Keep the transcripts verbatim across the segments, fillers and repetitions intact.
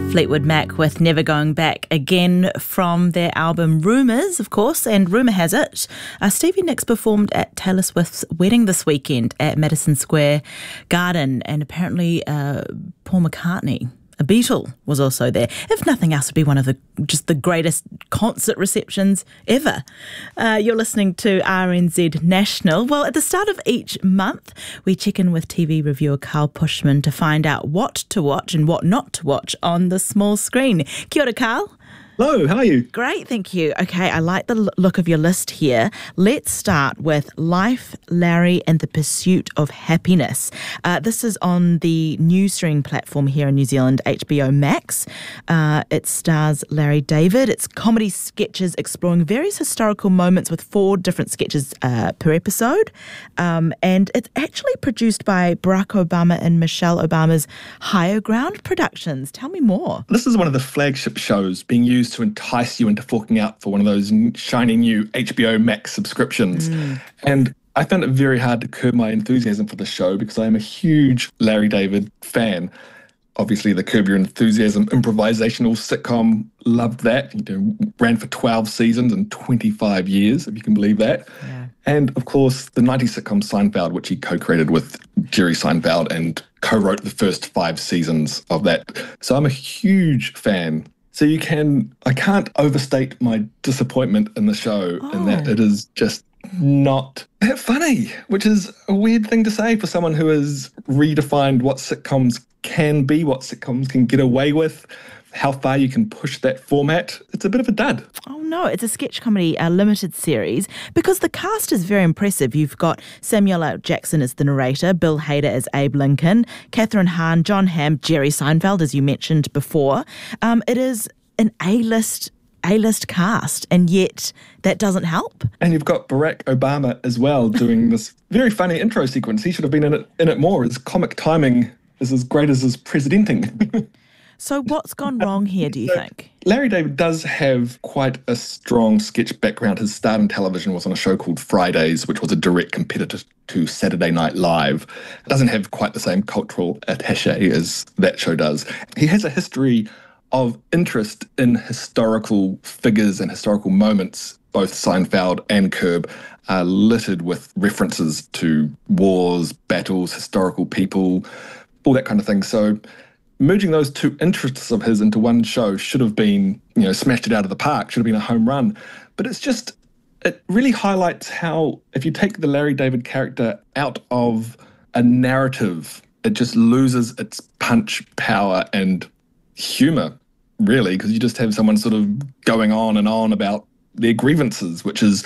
Fleetwood Mac with Never Going Back Again from their album Rumours, of course, and rumour has it, uh, Stevie Nicks performed at Taylor Swift's wedding this weekend at Madison Square Garden, and apparently uh, Paul McCartney, a Beatle, was also there. If nothing else, it would be one of the just the greatest concert receptions ever. Uh, you're listening to R N Z National. Well, at the start of each month, we check in with T V reviewer Carl Pushman to find out what to watch and what not to watch on the small screen. Kia ora, Carl. Hello, how are you? Great, thank you. Okay, I like the look of your list here. Let's start with Life, Larry and the Pursuit of Happiness. Uh, this is on the new streaming platform here in New Zealand, H B O Max. Uh, it stars Larry David. It's comedy sketches exploring various historical moments with four different sketches uh, per episode. Um, and it's actually produced by Barack Obama and Michelle Obama's Higher Ground Productions. Tell me more. This is one of the flagship shows being used to entice you into forking out for one of those shiny new H B O Max subscriptions. Mm. And I found it very hard to curb my enthusiasm for the show because I am a huge Larry David fan. Obviously, the Curb Your Enthusiasm improvisational sitcom, loved that. You know, ran for twelve seasons and twenty-five years, if you can believe that. Yeah. And, of course, the nineties sitcom Seinfeld, which he co-created with Jerry Seinfeld and co-wrote the first five seasons of that. So I'm a huge fan. So you can, I can't overstate my disappointment in the show oh. in that it is just not that funny, which is a weird thing to say for someone who has redefined what sitcoms can be, what sitcoms can get away with, how far you can push that format. It's a bit of a dud. Oh no, it's a sketch comedy uh, limited series because the cast is very impressive. You've got Samuel L. Jackson as the narrator, Bill Hader as Abe Lincoln, Catherine Hahn, John Hamm, Jerry Seinfeld, as you mentioned before. Um, it is an A-list A-list cast, and yet that doesn't help. And you've got Barack Obama as well doing this very funny intro sequence. He should have been in it, in it more. His comic timing is as great as his presidenting. So what's gone wrong here, do you so, think? Larry David does have quite a strong sketch background. His start in television was on a show called Fridays, which was a direct competitor to Saturday Night Live. It doesn't have quite the same cultural attaché as that show does. He has a history of interest in historical figures and historical moments. Both Seinfeld and Curb are littered with references to wars, battles, historical people, all that kind of thing. So merging those two interests of his into one show should have been, you know, smashed it out of the park, should have been a home run. But it's just, it really highlights how if you take the Larry David character out of a narrative, it just loses its punch, power and humour, really, because you just have someone sort of going on and on about their grievances, which is,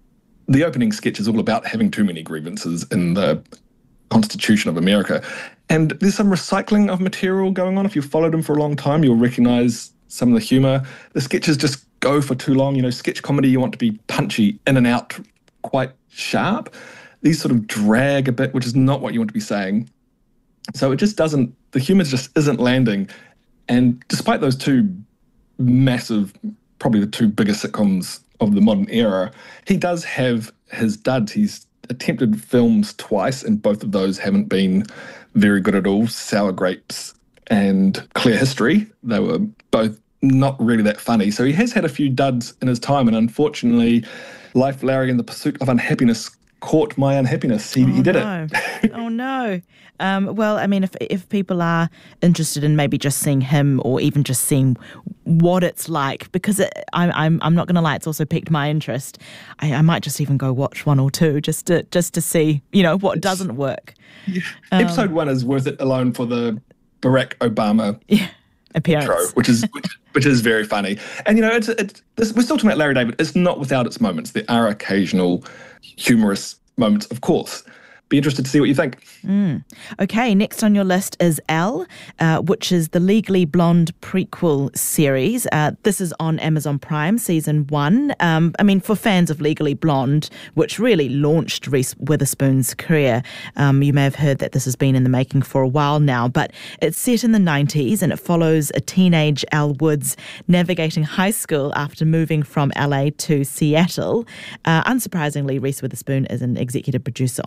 the opening sketch is all about having too many grievances in the Constitution of America. And there's some recycling of material going on. If you've followed him for a long time, you'll recognise some of the humour. The sketches just go for too long. You know, sketch comedy, you want to be punchy, in and out, quite sharp. These sort of drag a bit, which is not what you want to be saying. So it just doesn't, the humour just isn't landing. And despite those two massive, probably the two biggest sitcoms of the modern era, he does have his duds. He's attempted films twice, and both of those haven't been very good at all. Sour Grapes and Clear History. They were both not really that funny. So he has had a few duds in his time, and unfortunately, Life, Larry and the Pursuit of Unhappiness caught my unhappiness. He, oh, he did no. it. Oh, no. Um, well, I mean, if if people are interested in maybe just seeing him or even just seeing what it's like, because it, I, I'm I'm not going to lie, it's also piqued my interest. I, I might just even go watch one or two just to just to see, you know, what doesn't work. Yeah. Um, Episode one is worth it alone for the Barack Obama yeah, appearance, intro, which is which, which is very funny. And you know, it's it's this, we're still talking about Larry David. It's not without its moments. There are occasional humorous moments, of course. Be interested to see what you think. Mm. Okay, next on your list is Elle, uh, which is the Legally Blonde prequel series. Uh, this is on Amazon Prime, season one. Um, I mean, for fans of Legally Blonde, which really launched Reese Witherspoon's career, um, you may have heard that this has been in the making for a while now, but it's set in the nineties and it follows a teenage Elle Woods navigating high school after moving from L A to Seattle. Uh, unsurprisingly, Reese Witherspoon is an executive producer on this as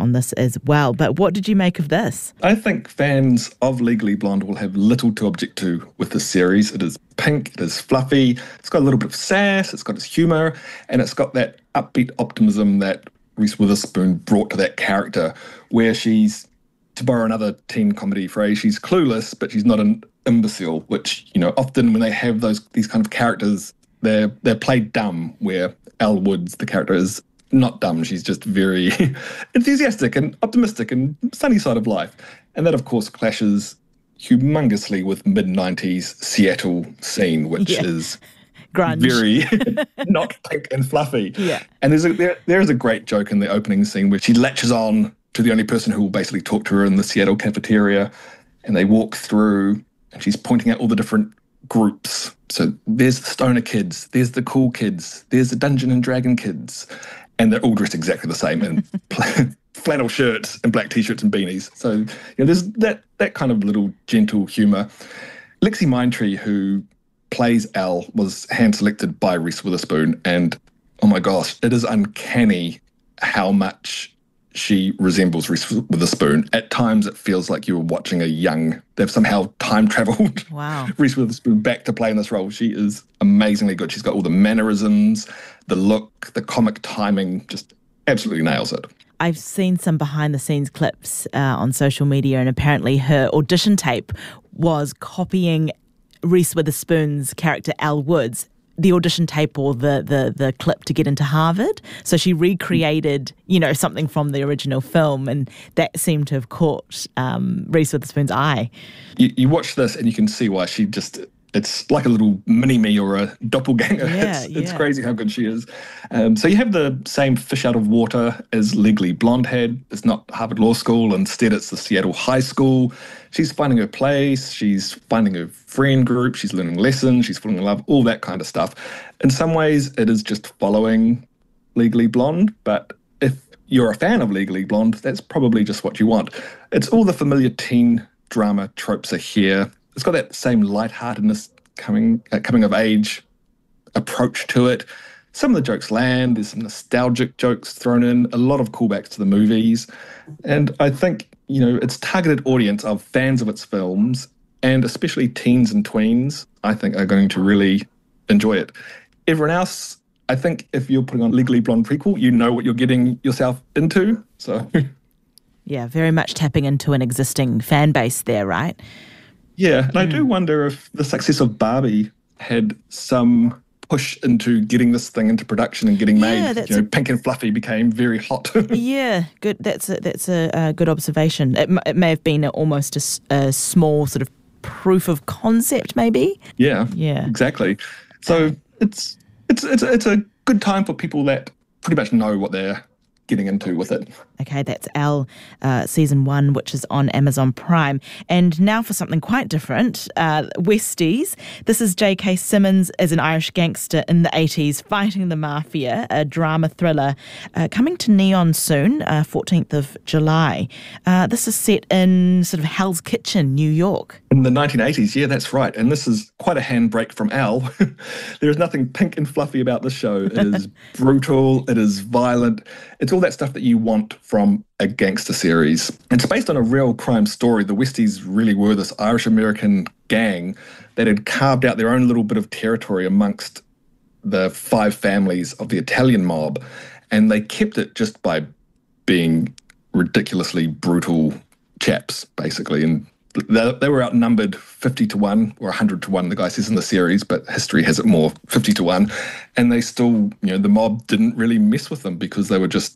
as well. But what did you make of this? I think fans of Legally Blonde will have little to object to with this series. It is pink, it is fluffy, it's got a little bit of sass, it's got its humour, and it's got that upbeat optimism that Reese Witherspoon brought to that character, where she's, to borrow another teen comedy phrase, she's clueless, but she's not an imbecile, which, you know, often when they have those these kind of characters, they're they're played dumb, where Elle Woods, the character, is not dumb. She's just very enthusiastic and optimistic and sunny side of life. And that, of course, clashes humongously with mid nineties Seattle scene, which yeah. is grunge, very not pink and fluffy. Yeah. And there's a, there, there is a great joke in the opening scene where she latches on to the only person who will basically talk to her in the Seattle cafeteria, and they walk through, and she's pointing out all the different groups. So there's the stoner kids, there's the cool kids, there's the Dungeon and Dragon kids, and they're all dressed exactly the same in flannel shirts and black t-shirts and beanies. So, you know, there's that that kind of little gentle humour. Lexi Mindtree, who plays Elle, was hand-selected by Reese Witherspoon, and oh my gosh, it is uncanny how much she resembles Reese Witherspoon. At times it feels like you were watching a young, they've somehow time-travelled wow. Reese Witherspoon back to play in this role. She is amazingly good. She's got all the mannerisms, the look, the comic timing, just absolutely nails it. I've seen some behind-the-scenes clips uh, on social media, and apparently her audition tape was copying Reese Witherspoon's character Elle Woods, the audition tape or the, the the clip to get into Harvard. So she recreated, you know, something from the original film, and that seemed to have caught um, Reese Witherspoon's eye. You, you watch this and you can see why she just, it's like a little mini-me or a doppelganger. Yeah, it's, yeah. it's crazy how good she is. Um, so you have the same fish out of water as Legally Blonde had. It's not Harvard Law School. Instead, it's the Seattle High School. She's finding her place. She's finding her friend group. She's learning lessons. She's falling in love, all that kind of stuff. In some ways, it is just following Legally Blonde. But if you're a fan of Legally Blonde, that's probably just what you want. It's all the familiar teen drama tropes are here. It's got that same lightheartedness, coming uh, coming of age approach to it. Some of the jokes land. There's some nostalgic jokes thrown in, a lot of callbacks to the movies. And I think, you know, its targeted audience of fans of its films, and especially teens and tweens, I think are going to really enjoy it. Everyone else, I think if you're putting on Legally Blonde prequel, you know what you're getting yourself into. So, yeah, very much tapping into an existing fan base there, right? Yeah, and I do wonder if the success of Barbie had some push into getting this thing into production and getting Yeah, made. that's You know, a- Pink and Fluffy became very hot. Yeah, good. That's a, that's a, uh good observation. It, m- it may have been a, almost a, s- a small sort of proof of concept, maybe. Yeah, Yeah. exactly. So it's it's it's it's a good time for people that pretty much know what they're getting into with it. Okay, that's Elle uh, season one, which is on Amazon Prime. And now for something quite different, uh, Westies. This is J K. Simmons as an Irish gangster in the eighties fighting the mafia, a drama thriller uh, coming to Neon soon, uh, fourteenth of July. Uh, this is set in sort of Hell's Kitchen, New York. In the nineteen eighties, yeah, that's right. And this is quite a handbrake from Elle. There is nothing pink and fluffy about this show. It is brutal, it is violent. It's all that stuff that you want from a gangster series. It's based on a real crime story. The Westies really were this Irish-American gang that had carved out their own little bit of territory amongst the five families of the Italian mob. And they kept it just by being ridiculously brutal chaps, basically. And they, they were outnumbered fifty to one or one hundred to one, the guy says in the series, but history has it more, fifty to one. And they still, you know, the mob didn't really mess with them because they were just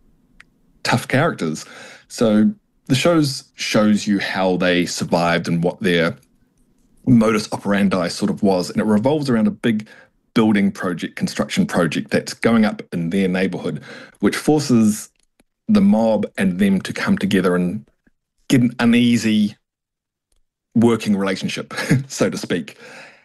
tough characters. So the shows shows you how they survived and what their modus operandi sort of was. And it revolves around a big building project, construction project that's going up in their neighborhood, which forces the mob and them to come together and get an uneasy working relationship, so to speak.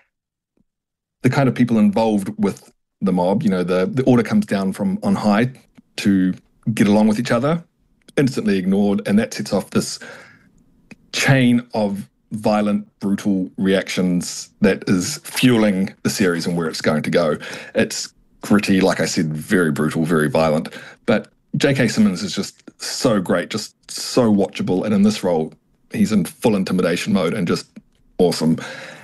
The kind of people involved with the mob, you know, the, the order comes down from on high to get along with each other, instantly ignored, and that sets off this chain of violent, brutal reactions that is fueling the series and where it's going to go. It's gritty, like I said, very brutal, very violent, but J K. Simmons is just so great, just so watchable. And in this role, he's in full intimidation mode and just awesome.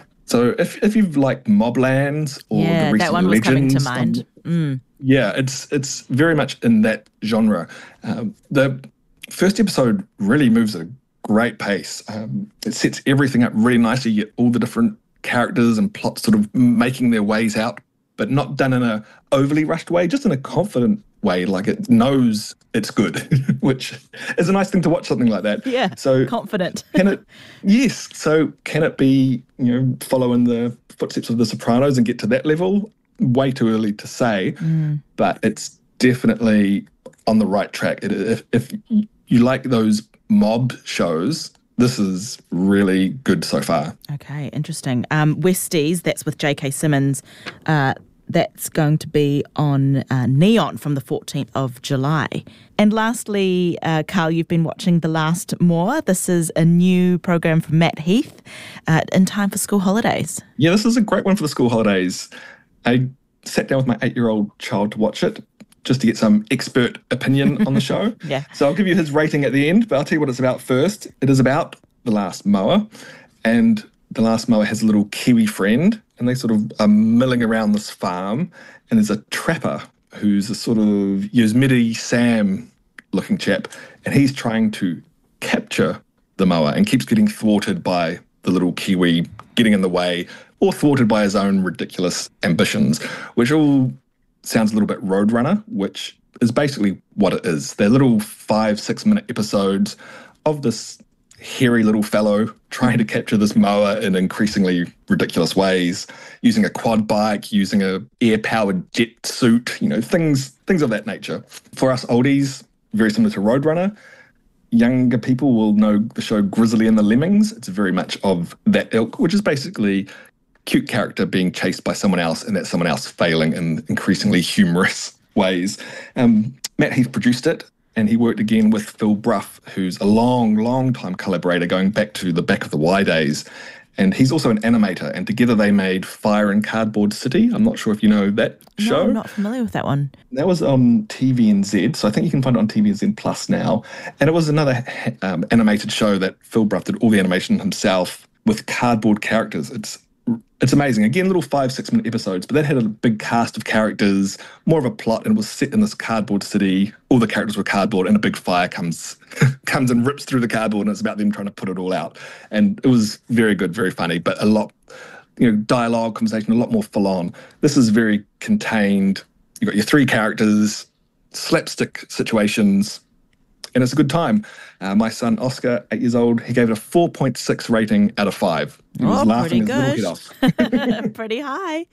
So if if you've liked Moblands or yeah, the recent that one was Legends, coming to mind. Um, mm. Yeah, it's it's very much in that genre. Um, the first episode really moves at a great pace. Um, it sets everything up really nicely. You get all the different characters and plots sort of making their ways out, but not done in a overly rushed way, just in a confident way, like it knows it's good, which is a nice thing to watch something like that. Yeah, so confident. Can it? Yes. So can it be, you know, follow in the footsteps of The Sopranos and get to that level? Way too early to say, mm. but it's definitely on the right track. It, if, if you like those mob shows, this is really good so far. Okay, interesting. Um, Westies, that's with J K. Simmons. Uh, that's going to be on uh, Neon from the fourteenth of July. And lastly, uh, Carl, you've been watching The Last More. This is a new program from Matt Heath uh, in time for school holidays. Yeah, this is a great one for the school holidays. I sat down with my eight-year-old child to watch it just to get some expert opinion on the show. Yeah. So I'll give you his rating at the end, but I'll tell you what it's about first. It is about the last mower, and the last mower has a little Kiwi friend, and they sort of are milling around this farm, and there's a trapper who's a sort of Yosemite Sam looking chap, and he's trying to capture the mower and keeps getting thwarted by the little Kiwi getting in the way, or thwarted by his own ridiculous ambitions, which all sounds a little bit Roadrunner, which is basically what it is. They're little five, six minute episodes of this hairy little fellow trying to capture this mower in increasingly ridiculous ways, using a quad bike, using a air-powered jet suit, you know, things things of that nature. For us oldies, very similar to Roadrunner. Younger people will know the show Grizzly and the Lemmings. It's very much of that ilk, which is basically cute character being chased by someone else and that someone else failing in increasingly humorous ways. Um, Matt Heath produced it, and he worked again with Phil Bruff, who's a long, long time collaborator going back to the Back of the Y days. And he's also an animator, and together they made Fire and Cardboard City. I'm not sure if you know that no, show. I'm not familiar with that one. That was on T V N Z, so I think you can find it on T V N Z Plus now. And it was another um, animated show that Phil Bruff did all the animation himself with cardboard characters. It's It's amazing. Again, little five, six minute episodes, but that had a big cast of characters, more of a plot, and was set in this cardboard city. All the characters were cardboard, and a big fire comes comes and rips through the cardboard, and it's about them trying to put it all out. And it was very good, very funny, but a lot, you know, dialogue, conversation, a lot more full on. This is very contained. You've got your three characters, slapstick situations, and it's a good time. Uh, my son, Oscar, eight years old, he gave it a four point six rating out of five. He was oh, laughing pretty his little head off. Pretty high.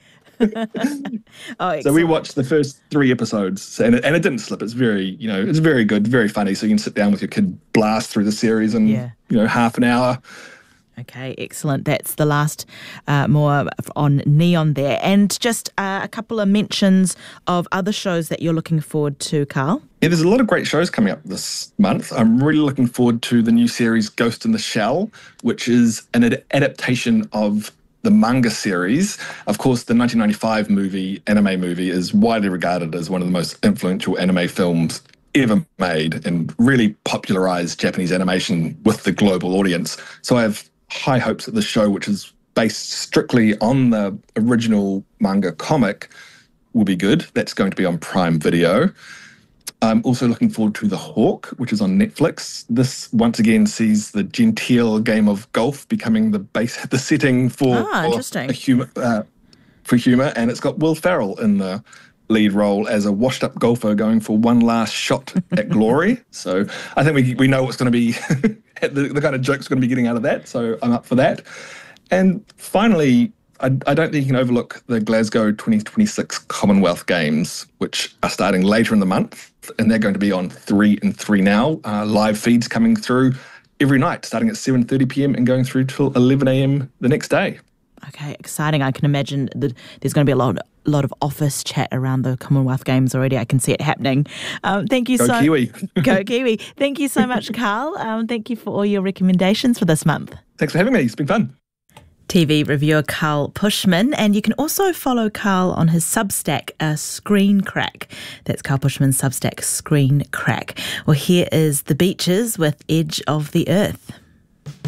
oh, so we watched the first three episodes, and it, and it didn't slip. It's very, you know, it's very good, very funny. So you can sit down with your kid, blast through the series in, yeah. you know, half an hour. Okay, excellent. That's The Last uh, More on Neon there. And just uh, a couple of mentions of other shows that you're looking forward to, Carl. Yeah, there's a lot of great shows coming up this month. I'm really looking forward to the new series Ghost in the Shell, which is an ad- adaptation of the manga series. Of course, the nineteen ninety-five movie, anime movie, is widely regarded as one of the most influential anime films ever made and really popularized Japanese animation with the global audience. So I have high hopes that the show, which is based strictly on the original manga comic, will be good. That's going to be on Prime Video. I'm also looking forward to The Hawk, which is on Netflix. This once again sees the genteel game of golf becoming the base, the setting for, ah, interesting. a humor, uh, for humor, and it's got Will Ferrell in the lead role as a washed-up golfer going for one last shot at glory. So I think we we know what's going to be the, the kind of jokes we're going to be getting out of that. So I'm up for that. And finally, I, I don't think you can overlook the Glasgow twenty twenty-six Commonwealth Games, which are starting later in the month, and they're going to be on three and three now. Uh, live feeds coming through every night, starting at seven thirty p.m. and going through till eleven a.m. the next day. Okay, exciting. I can imagine that there's going to be a lot, a lot of office chat around the Commonwealth Games already. I can see it happening. Um, thank you Go so Kiwi. Go Kiwi. Thank you so much, Carl. Um, thank you for all your recommendations for this month. Thanks for having me. It's been fun. T V reviewer Carl Pushman, and you can also follow Carl on his Substack, uh, Screen Crack. That's Carl Pushman's Substack, Screen Crack. Well, here is The Beaches with Edge of the Earth.